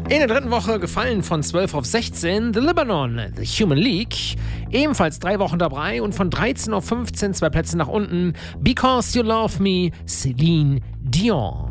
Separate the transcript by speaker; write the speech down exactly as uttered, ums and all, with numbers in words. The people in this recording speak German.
Speaker 1: In der dritten Woche gefallen von zwölf auf sechzehn The Libanon, The Human League. Ebenfalls drei Wochen dabei und von dreizehn auf fünfzehn zwei Plätze nach unten Because You Love Me, Celine Dion.